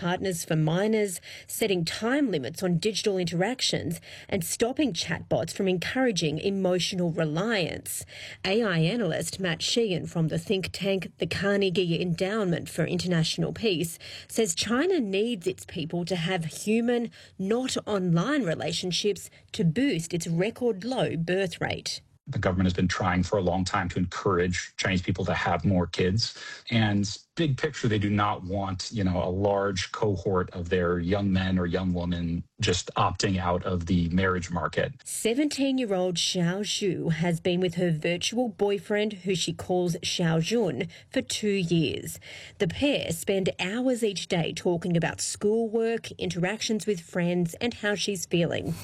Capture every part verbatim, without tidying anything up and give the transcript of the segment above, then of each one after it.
partners for minors, setting time limits on digital interactions, and stopping chatbots from encouraging emotional reliance. A I analyst Matt Sheehan from the think tank the Carnegie Endowment for International Peace says China needs its people to have human, not online relationships to boost its record low birth rate. The government has been trying for a long time to encourage Chinese people to have more kids. And big picture, they do not want, you know, a large cohort of their young men or young women just opting out of the marriage market. seventeen-year-old Xiao Zhu has been with her virtual boyfriend, who she calls Xiao Jun, for two years. The pair spend hours each day talking about schoolwork, interactions with friends, and how she's feeling.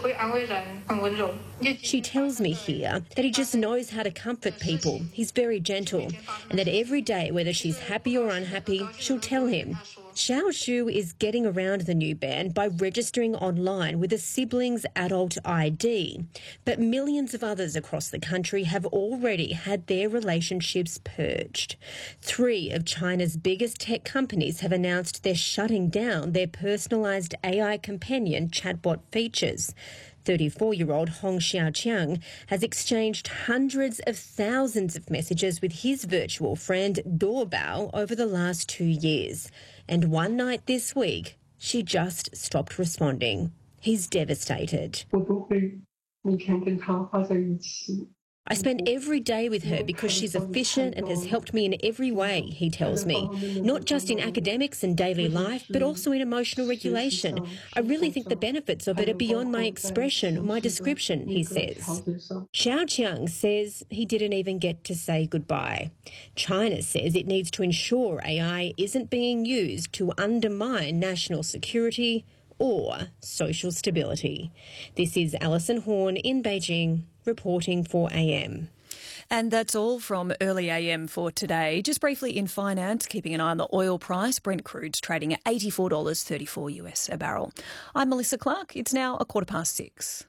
She tells me here that he just knows how to comfort people. He's very gentle, and that every day, whether she's happy or unhappy, she'll tell him. Xiao Zhu is getting around the new ban by registering online with a sibling's adult I D. But millions of others across the country have already had their relationships purged. Three of China's biggest tech companies have announced they're shutting down their personalised A I companion chatbot features. thirty-four-year-old Hong Xiaoqiang has exchanged hundreds of thousands of messages with his virtual friend Doorbao over the last two years. And one night this week, she just stopped responding. He's devastated. I spend every day with her because she's efficient and has helped me in every way, he tells me. Not just in academics and daily life, but also in emotional regulation. I really think the benefits of it are beyond my expression or my description, he says. Xiao Qiang says he didn't even get to say goodbye. China says it needs to ensure A I isn't being used to undermine national security or social stability. This is Alison Horn in Beijing, reporting for A M. And that's all from Early A M for today. Just briefly in finance, keeping an eye on the oil price. Brent crude's trading at eighty-four dollars thirty-four US a barrel. I'm Melissa Clark. It's now a quarter past six.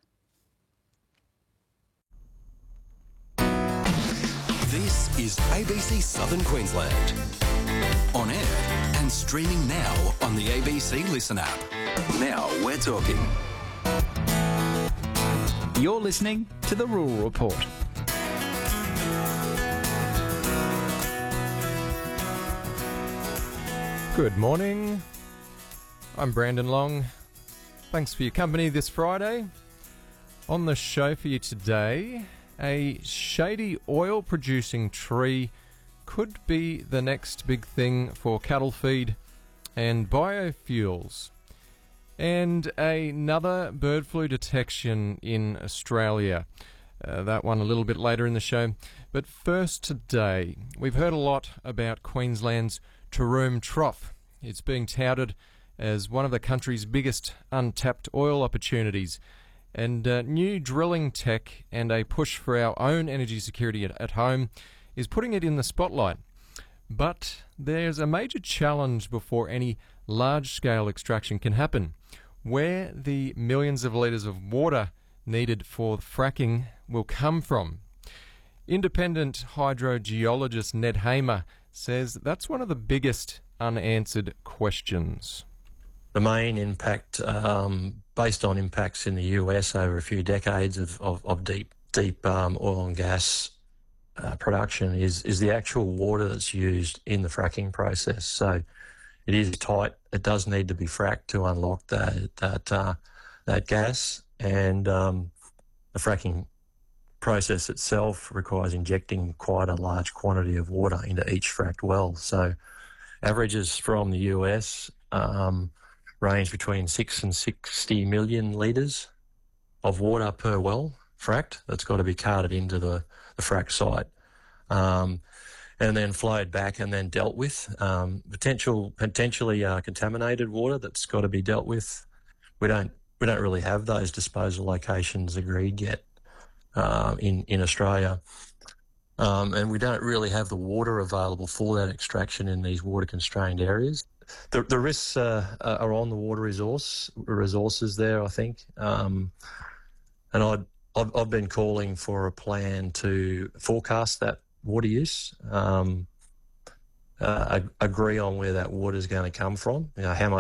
This is A B C Southern Queensland. On air and streaming now on the A B C Listen app. Now we're talking. You're listening to The Rural Report. Good morning. I'm Brandon Long. Thanks for your company this Friday. On the show for you today, a shady oil-producing tree could be the next big thing for cattle feed and biofuels. And another bird flu detection in Australia. Uh, that one a little bit later in the show. But first today, we've heard a lot about Queensland's Taroom Trough. It's being touted as one of the country's biggest untapped oil opportunities. And uh, new drilling tech and a push for our own energy security at, at home is putting it in the spotlight. But there's a major challenge before any large-scale extraction can happen. Where the millions of litres of water needed for fracking will come from. Independent hydrogeologist Ned Hamer says that's one of the biggest unanswered questions. The main impact, um, based on impacts in the U S over a few decades of, of, of deep, deep um, oil and gas uh, production, is is the actual water that's used in the fracking process. So it is tight. It does need to be fracked to unlock that that uh, that gas, and um, the fracking process itself requires injecting quite a large quantity of water into each fracked well. So averages from the U S um, range between six and sixty million litres of water per well fracked. That's got to be carted into the, the frack site. Um, and then flowed back and then dealt with. Um, potential, potentially uh, contaminated water that's got to be dealt with. We don't we don't really have those disposal locations agreed yet uh, in in Australia, um, and we don't really have the water available for that extraction in these water constrained areas. The the risks uh, are on the water resource resources there, I think, um, and I'd, I've I've been calling for a plan to forecast that water use, um, uh, agree on where that water is going to come from, you know, how much